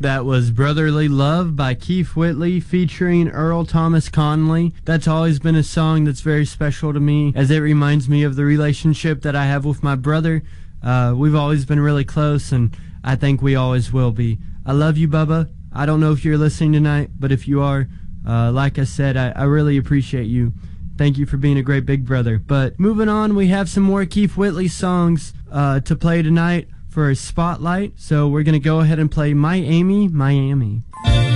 That was Brotherly Love by Keith Whitley featuring Earl Thomas Conley. That's always been a song that's very special to me, as it reminds me of the relationship that I have with my brother. We've always been really close, and I think we always will be. I love you, Bubba. I don't know if you're listening tonight, but if you are, like I said, I really appreciate you. Thank you for being a great big brother. But moving on, we have some more Keith Whitley songs to play tonight for a spotlight. So we're going to go ahead and play My Amy, Miami.